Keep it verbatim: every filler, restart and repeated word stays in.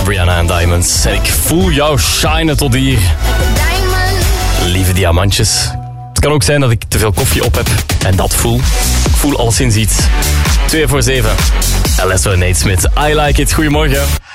Rihanna en Diamonds. En ik voel jou shinen tot hier. Lieve diamantjes. Het kan ook zijn dat ik te veel koffie op heb en dat voel. Ik voel alleszins iets. Twee voor zeven. Alesso en Nate Smith. I like it. Goedemorgen.